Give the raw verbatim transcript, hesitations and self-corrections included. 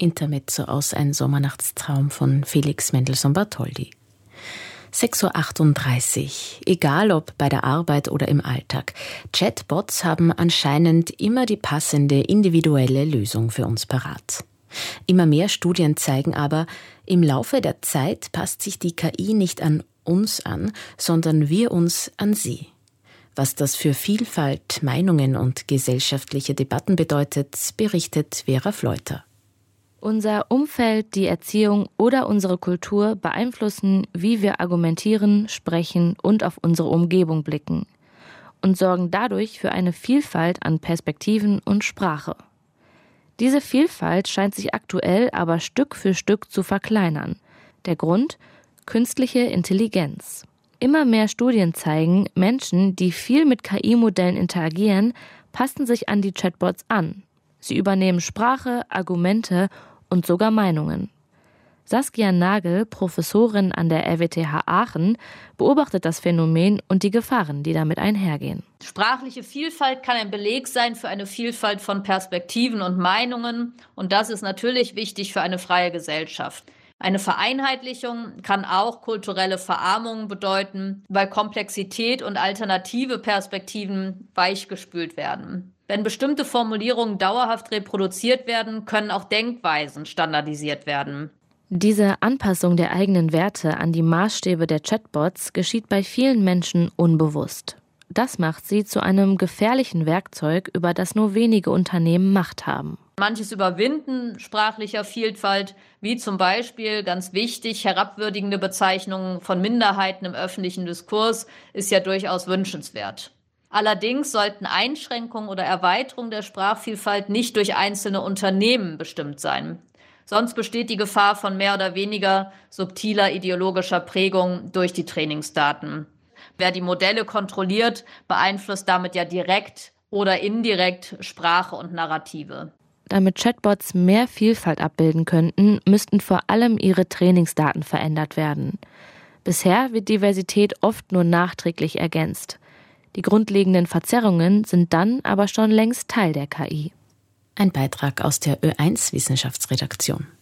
Intermezzo aus Ein Sommernachtstraum von Felix Mendelssohn Bartholdy. sechs Uhr achtunddreißig. Egal ob bei der Arbeit oder im Alltag. Chatbots haben anscheinend immer die passende individuelle Lösung für uns parat. Immer mehr Studien zeigen aber, im Laufe der Zeit passt sich die K I nicht an uns an, sondern wir uns an sie. Was das für Vielfalt, Meinungen und gesellschaftliche Debatten bedeutet, berichtet Vera Fleuter. Unser Umfeld, die Erziehung oder unsere Kultur beeinflussen, wie wir argumentieren, sprechen und auf unsere Umgebung blicken und sorgen dadurch für eine Vielfalt an Perspektiven und Sprache. Diese Vielfalt scheint sich aktuell aber Stück für Stück zu verkleinern. Der Grund? Künstliche Intelligenz. Immer mehr Studien zeigen, Menschen, die viel mit K I-Modellen interagieren, passen sich an die Chatbots an. Sie übernehmen Sprache, Argumente und sogar Meinungen. Saskia Nagel, Professorin an der R W T H Aachen, beobachtet das Phänomen und die Gefahren, die damit einhergehen. Sprachliche Vielfalt kann ein Beleg sein für eine Vielfalt von Perspektiven und Meinungen. Und das ist natürlich wichtig für eine freie Gesellschaft. Eine Vereinheitlichung kann auch kulturelle Verarmung bedeuten, weil Komplexität und alternative Perspektiven weichgespült werden. Wenn bestimmte Formulierungen dauerhaft reproduziert werden, können auch Denkweisen standardisiert werden. Diese Anpassung der eigenen Werte an die Maßstäbe der Chatbots geschieht bei vielen Menschen unbewusst. Das macht sie zu einem gefährlichen Werkzeug, über das nur wenige Unternehmen Macht haben. Manches Überwinden sprachlicher Vielfalt, wie zum Beispiel, ganz wichtig, herabwürdigende Bezeichnungen von Minderheiten im öffentlichen Diskurs, ist ja durchaus wünschenswert. Allerdings sollten Einschränkungen oder Erweiterung der Sprachvielfalt nicht durch einzelne Unternehmen bestimmt sein. Sonst besteht die Gefahr von mehr oder weniger subtiler ideologischer Prägung durch die Trainingsdaten. Wer die Modelle kontrolliert, beeinflusst damit ja direkt oder indirekt Sprache und Narrative. Damit Chatbots mehr Vielfalt abbilden könnten, müssten vor allem ihre Trainingsdaten verändert werden. Bisher wird Diversität oft nur nachträglich ergänzt. Die grundlegenden Verzerrungen sind dann aber schon längst Teil der K I. Ein Beitrag aus der Ö eins Wissenschaftsredaktion.